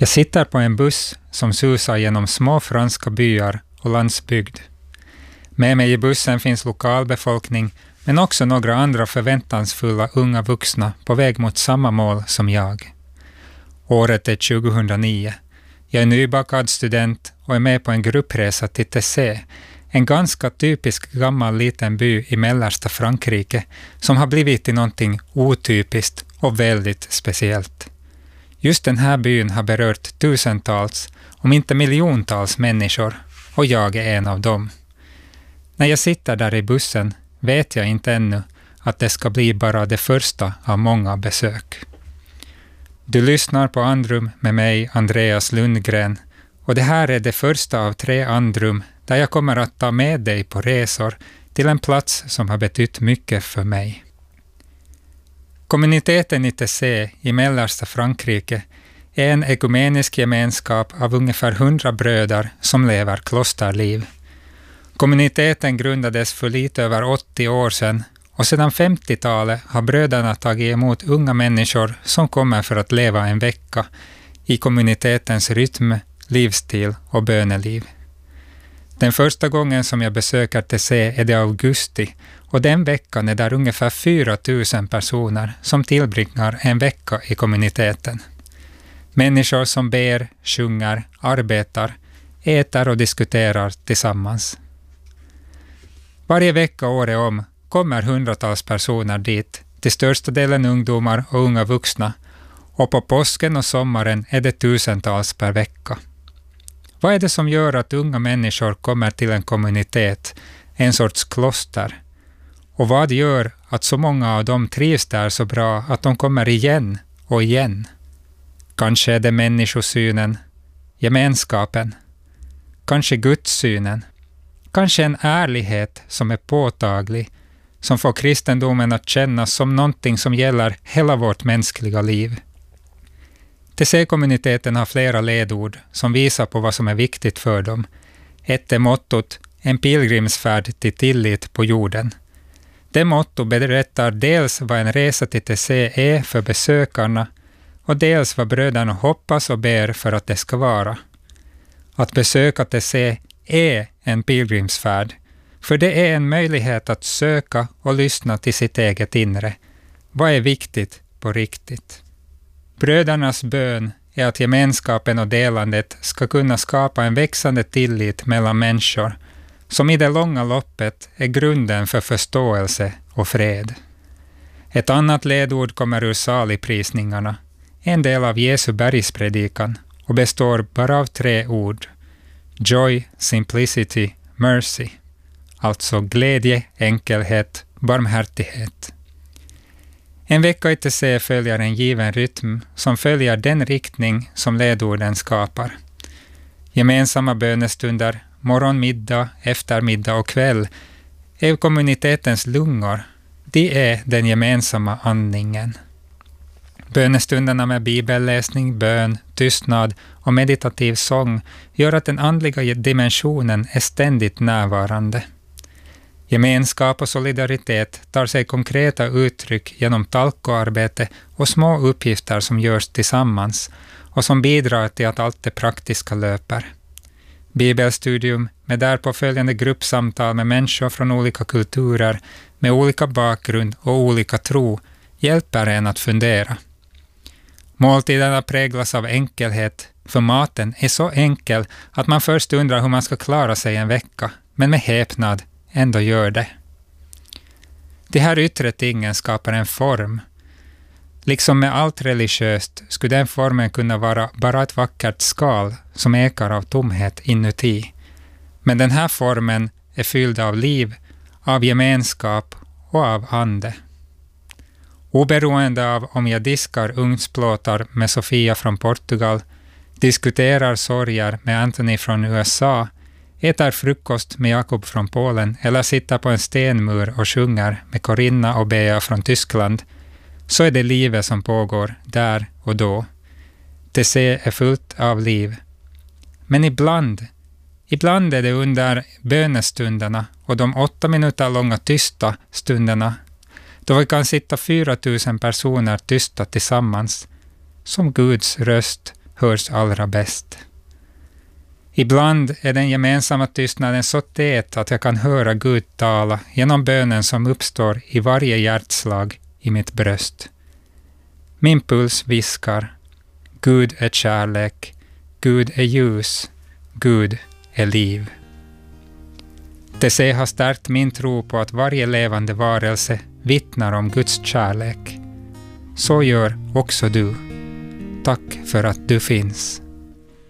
Jag sitter på en buss som susar genom små franska byar och landsbygd. Med mig i bussen finns lokalbefolkning, men också några andra förväntansfulla unga vuxna på väg mot samma mål som jag. Året är 2009. Jag är nybakad student och är med på en gruppresa till Tessé, en ganska typisk gammal liten by i mellersta Frankrike som har blivit till någonting otypiskt och väldigt speciellt. Just den här byn har berört tusentals, om inte miljontals människor, och jag är en av dem. När jag sitter där i bussen vet jag inte ännu att det ska bli bara det första av många besök. Du lyssnar på Andrum med mig, Andreas Lundgren, och det här är det första av 3 Andrum där jag kommer att ta med dig på resor till en plats som har betytt mycket för mig. Kommuniteten i Tessé i mellersta Frankrike är en ekumenisk gemenskap av ungefär 100 bröder som lever klosterliv. Kommuniteten grundades för lite över 80 år sedan och sedan 50-talet har bröderna tagit emot unga människor som kommer för att leva en vecka i kommunitetens rytm, livsstil och böneliv. Den första gången som jag besöker Tessé är det augusti och den veckan är där ungefär 4 000 personer som tillbringar en vecka i kommuniteten. Människor som ber, sjunger, arbetar, äter och diskuterar tillsammans. Varje vecka året om kommer hundratals personer dit, till största delen ungdomar och unga vuxna, och på påsken och sommaren är det tusentals per vecka. Vad är det som gör att unga människor kommer till en kommunitet, en sorts kloster? Och vad gör att så många av dem trivs där så bra att de kommer igen och igen? Kanske är det människosynen, gemenskapen, kanske gudssynen, kanske en ärlighet som är påtaglig, som får kristendomen att kännas som någonting som gäller hela vårt mänskliga liv. Tessé-kommuniteten har flera ledord som visar på vad som är viktigt för dem. Ett är mottot en pilgrimsfärd till tillit på jorden. Det motto berättar dels vad en resa till Tessé är för besökarna och dels vad bröderna hoppas och ber för att det ska vara. Att besöka Tessé är en pilgrimsfärd, för det är en möjlighet att söka och lyssna till sitt eget inre. Vad är viktigt på riktigt? Brödernas bön är att gemenskapen och delandet ska kunna skapa en växande tillit mellan människor som i det långa loppet är grunden för förståelse och fred. Ett annat ledord kommer ur saligprisningarna, en del av Jesu bergspredikan, och består bara av 3 ord: joy, simplicity, mercy. Alltså glädje, enkelhet, barmhärtighet. En vecka i Tessé följer en given rytm som följer den riktning som ledorden skapar. Gemensamma bönestunder, morgon, middag, eftermiddag och kväll är kommunitetens lungor. De är den gemensamma andningen. Bönestunderna med bibelläsning, bön, tystnad och meditativ sång gör att den andliga dimensionen är ständigt närvarande. Gemenskap och solidaritet tar sig konkreta uttryck genom talkoarbete och små uppgifter som görs tillsammans och som bidrar till att allt det praktiska löper. Bibelstudium med därpå följande gruppsamtal med människor från olika kulturer, med olika bakgrund och olika tro hjälper en att fundera. Måltiderna präglas av enkelhet, för maten är så enkel att man först undrar hur man ska klara sig en vecka, men med häpnad ändå gör det. De här yttre tingen skapar en form. Liksom med allt religiöst skulle den formen kunna vara bara ett vackert skal som ekar av tomhet inuti. Men den här formen är fylld av liv, av gemenskap och av ande. Oberoende av om jag diskar ugnsplåtar med Sofia från Portugal, diskuterar sorger med Anthony från USA, äter frukost med Jakob från Polen eller sitter på en stenmur och sjunger med Corinna och Bea från Tyskland, så är det livet som pågår där och då. Tessé är fullt av liv. Men ibland är det under bönestunderna och de 8 minuter långa tysta stunderna, då vi kan sitta 4 000 personer tysta tillsammans, som Guds röst hörs allra bäst. Ibland är den gemensamma tystnaden så tät att jag kan höra Gud tala genom bönen som uppstår i varje hjärtslag i mitt bröst. Min puls viskar: Gud är kärlek, Gud är ljus, Gud är liv. Det har stärkt min tro på att varje levande varelse vittnar om Guds kärlek. Så gör också du. Tack för att du finns.